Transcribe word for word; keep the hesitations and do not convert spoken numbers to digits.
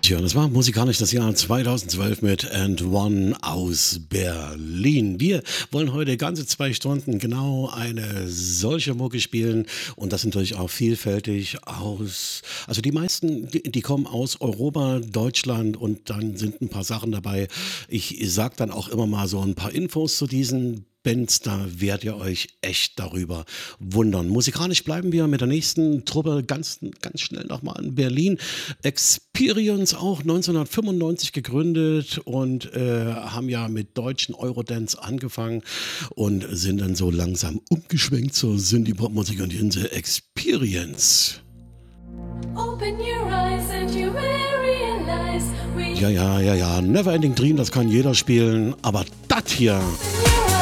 Tja, das war musikalisch das Jahr zweitausendzwölf mit And One aus Berlin. Wir wollen heute ganze zwei Stunden genau eine solche Mucke spielen und das natürlich auch vielfältig aus, also die meisten, die, die kommen aus Europa, Deutschland und dann sind ein paar Sachen dabei. Ich sag dann auch immer mal so ein paar Infos zu diesen Bands, da werdet ihr euch echt darüber wundern. Musikalisch bleiben wir mit der nächsten Truppe ganz, ganz schnell nochmal in Berlin. Experience auch neunzehnhundertfünfundneunzig gegründet und äh, haben ja mit deutschen Eurodance angefangen und sind dann so langsam umgeschwenkt zur Synthie-Pop-Musik und hier sind sie Experience. Open your eyes and you will realize we Ja, ja, ja, ja, Neverending Dream, das kann jeder spielen, aber das hier...